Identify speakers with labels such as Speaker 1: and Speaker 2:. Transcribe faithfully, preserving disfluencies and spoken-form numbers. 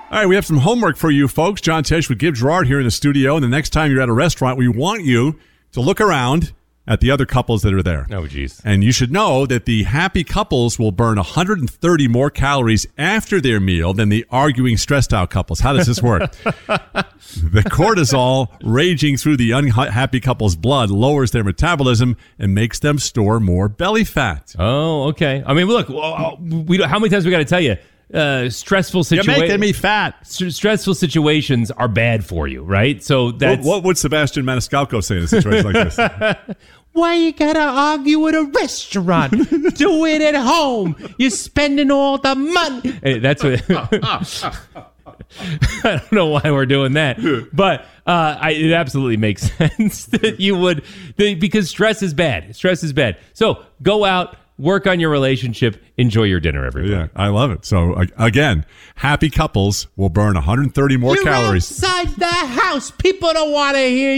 Speaker 1: All right, we have some homework for you folks. John Tesh with Gibbs Gerard here in the studio. And the next time you're at a restaurant, we want you to look around at the other couples that are there.
Speaker 2: Oh, geez.
Speaker 1: And you should know that the happy couples will burn one hundred thirty more calories after their meal than the arguing, stressed out couples. How does this work? The cortisol raging through the unhappy couple's blood lowers their metabolism and makes them store more belly fat.
Speaker 2: Oh, okay. I mean, look, we don't, how many times we got to tell you? Uh, stressful situations.
Speaker 1: You're making me fat.
Speaker 2: St- stressful situations are bad for you, right? So that's
Speaker 1: what, what would Sebastian Maniscalco say in a situation like this?
Speaker 2: Why you gotta argue at a restaurant? Do it at home. You're spending all the money. Hey, that's what. I don't know why we're doing that, but uh, I, it absolutely makes sense that you would, that, because stress is bad. Stress is bad. So go out. Work on your relationship. Enjoy your dinner, everybody.
Speaker 1: Yeah, I love it. So, uh, again, happy couples will burn one hundred thirty more
Speaker 2: You're
Speaker 1: calories.
Speaker 2: Outside the house. People don't want to hear